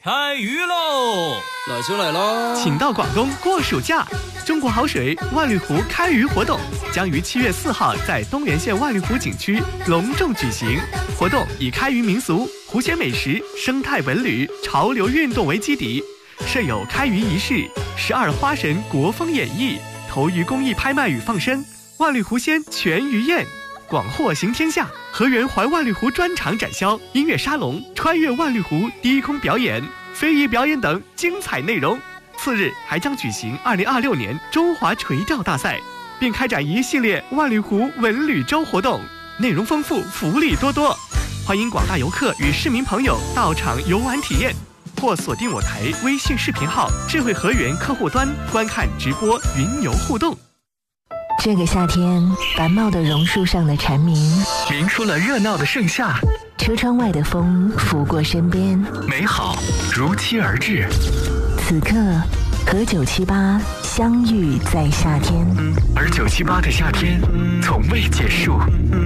开鱼喽！ 来就来啦！ 请到广东过暑假。中国好水万绿湖开鱼活动将于7月4号在东源县万绿湖景区隆重举行。活动以开渔民俗、湖鲜美食、生态文旅、潮流运动为基底，设有开渔仪式、12花神国风演绎、投鱼公益拍卖与放生、万绿湖鲜全鱼宴、广货行天下、河源环万绿湖专场展销、音乐沙龙、穿越万绿湖低空表演、非遗表演等精彩内容。次日还将举行2026年中华垂钓大赛，并开展一系列万绿湖文旅周活动，内容丰富，福利多多。欢迎广大游客与市民朋友到场游玩体验，或锁定我台微信视频号智慧河源客户端观看直播云游互动。 这个夏天，繁茂的榕树上的蝉鸣鸣出了热闹的盛夏， 车窗外的风拂过身边， 美好如期而至。 此刻和978相遇在夏天， 而978的夏天从未结束。